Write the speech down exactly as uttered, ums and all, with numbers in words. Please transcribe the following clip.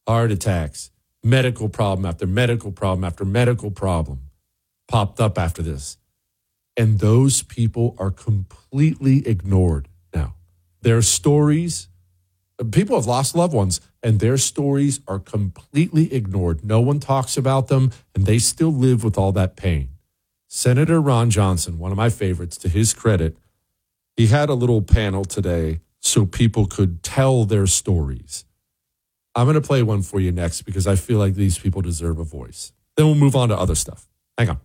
heart attacks, medical problem after medical problem after medical problem popped up after this. And those people are completely ignored now. Their stories, people have lost loved ones, and their stories are completely ignored. No one talks about them, and they still live with all that pain. Senator Ron Johnson, one of my favorites, to his credit, he had a little panel today so people could tell their stories. I'm going to play one for you next because I feel like these people deserve a voice. Then we'll move on to other stuff. Hang on.